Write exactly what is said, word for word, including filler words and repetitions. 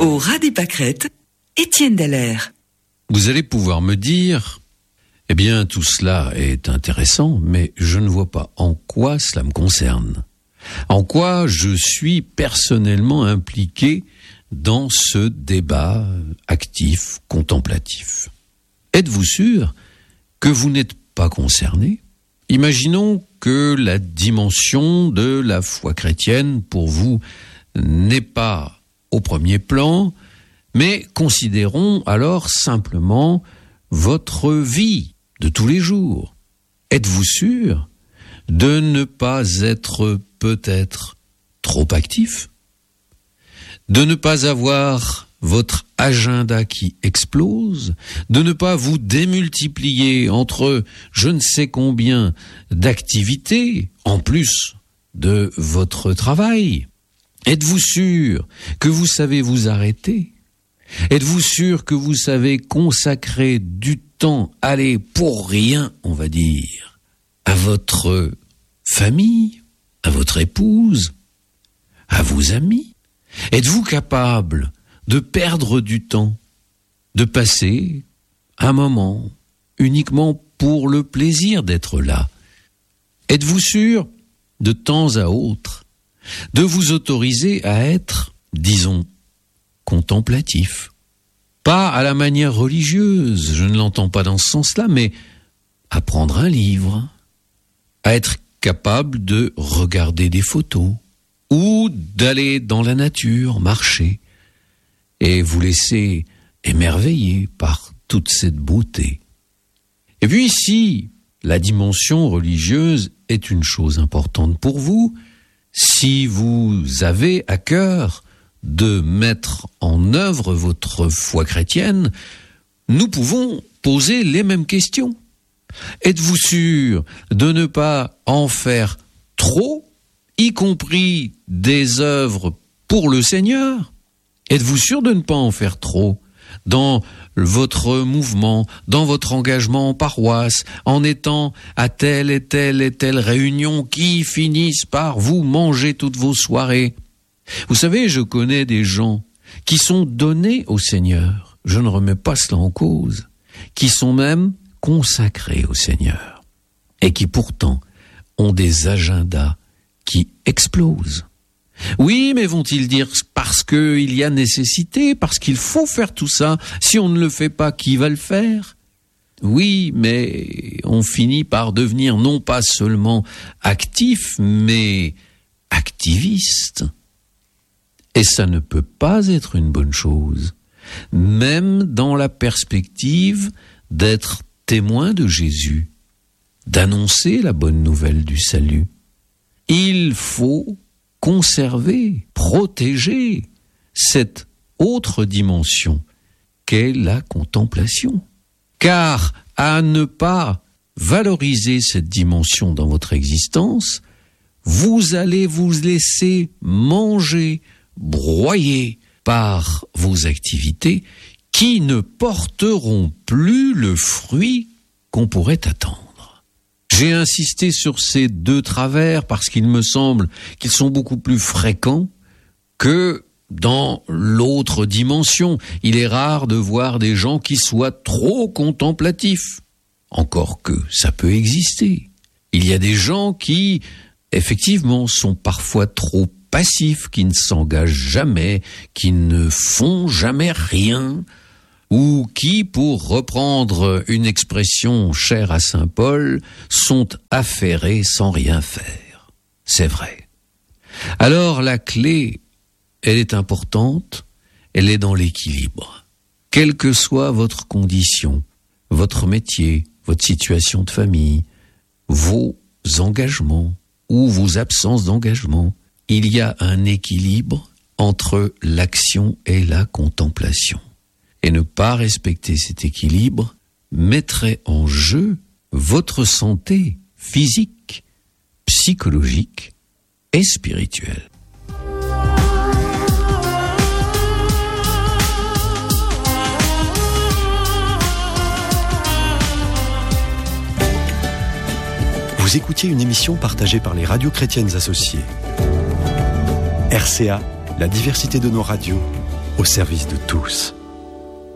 Au ras des pâquerettes, Étienne Dallaire. Vous allez pouvoir me dire, eh bien tout cela est intéressant, mais je ne vois pas en quoi cela me concerne. En quoi je suis personnellement impliqué dans ce débat actif, contemplatif. Êtes-vous sûr que vous n'êtes pas concerné ? Imaginons que la dimension de la foi chrétienne pour vous n'est pas au premier plan, mais considérons alors simplement votre vie de tous les jours. Êtes-vous sûr de ne pas être peut-être trop actif ? De ne pas avoir votre agenda qui explose, de ne pas vous démultiplier entre je ne sais combien d'activités, en plus de votre travail? Êtes-vous sûr que vous savez vous arrêter? Êtes-vous sûr que vous savez consacrer du temps, allez, pour rien, on va dire, à votre famille, à votre épouse, à vos amis? Êtes-vous capable de perdre du temps, de passer un moment uniquement pour le plaisir d'être là? Êtes-vous sûr, de temps à autre, de vous autoriser à être, disons, contemplatif? Pas à la manière religieuse, je ne l'entends pas dans ce sens-là, mais à prendre un livre, à être capable de regarder des photos, ou d'aller dans la nature, marcher, et vous laisser émerveiller par toute cette beauté. Et puis ici, la dimension religieuse est une chose importante pour vous. Si vous avez à cœur de mettre en œuvre votre foi chrétienne, nous pouvons poser les mêmes questions. Êtes-vous sûr de ne pas en faire trop, y compris des œuvres pour le Seigneur? Êtes-vous sûr de ne pas en faire trop dans votre mouvement, dans votre engagement en paroisse, en étant à telle et telle et telle réunion qui finissent par vous manger toutes vos soirées? Vous savez, je connais des gens qui sont donnés au Seigneur, je ne remets pas cela en cause, qui sont même consacrés au Seigneur, et qui pourtant ont des agendas qui explosent. Oui, mais vont-ils dire parce qu'il y a nécessité, parce qu'il faut faire tout ça, si on ne le fait pas, qui va le faire? Oui, mais on finit par devenir non pas seulement actif, mais activiste. Et ça ne peut pas être une bonne chose, même dans la perspective d'être témoin de Jésus, d'annoncer la bonne nouvelle du salut. Il faut conserver, protéger cette autre dimension qu'est la contemplation. Car à ne pas valoriser cette dimension dans votre existence, vous allez vous laisser manger, broyer par vos activités qui ne porteront plus le fruit qu'on pourrait attendre. J'ai insisté sur ces deux travers parce qu'il me semble qu'ils sont beaucoup plus fréquents que dans l'autre dimension. Il est rare de voir des gens qui soient trop contemplatifs. Encore que ça peut exister. Il y a des gens qui, effectivement, sont parfois trop passifs, qui ne s'engagent jamais, qui ne font jamais rien, ou qui, pour reprendre une expression chère à saint Paul, sont affairés sans rien faire. C'est vrai. Alors la clé, elle est importante, elle est dans l'équilibre. Quelle que soit votre condition, votre métier, votre situation de famille, vos engagements ou vos absences d'engagement, il y a un équilibre entre l'action et la contemplation. Et ne pas respecter cet équilibre mettrait en jeu votre santé physique, psychologique et spirituelle. Vous écoutiez une émission partagée par les radios chrétiennes associées. R C A, la diversité de nos radios, au service de tous.